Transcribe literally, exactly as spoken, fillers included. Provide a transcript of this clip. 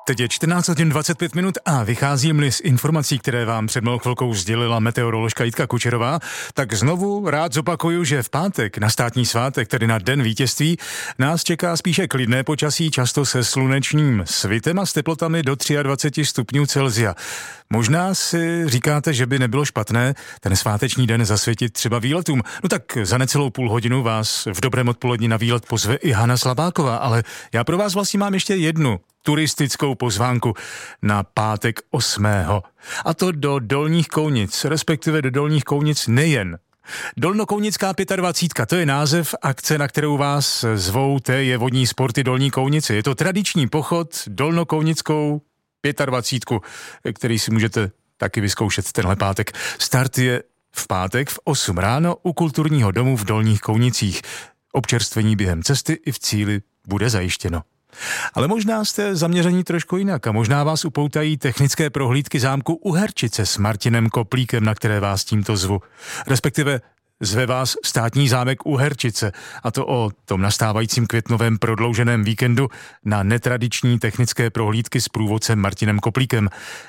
Teď je čtrnáct hodin dvacet pět minut a vycházím-li z informací, které vám před malou chvilkou sdělila meteoroložka Jitka Kučerová, tak znovu rád zopakuju, že v pátek na státní svátek, tedy na Den vítězství, nás čeká spíše klidné počasí, často se slunečným svitem a s teplotami do dvacet tři stupňů Celsia. Možná si říkáte, že by nebylo špatné ten sváteční den zasvětit třeba výletům. No tak za necelou půl hodinu vás v dobrém odpoledni na výlet pozve i Hana Slabáková, ale já pro vás vlastně mám ještě jednu turistickou pozvánku na pátek osmého A to do Dolních Kounic, respektive do Dolních Kounic nejen. Dolnokounická dvacet pět, to je název akce, na kterou vás zvou T J Vodní sporty Dolní Kounice. Je to tradiční pochod Dolnokounickou dvacet pět, který si můžete taky vyzkoušet tenhle pátek. Start je v pátek v osm ráno u kulturního domu v Dolních Kounicích. Občerstvení během cesty i v cíli bude zajištěno. Ale možná jste zaměření trošku jinak a možná vás upoutají technické prohlídky zámku Uherčice s Martinem Koplíkem, na které vás tímto zvu. Respektive zve vás státní zámek Uherčice, a to o tom nastávajícím květnovém prodlouženém víkendu na netradiční technické prohlídky s průvodcem Martinem Koplíkem.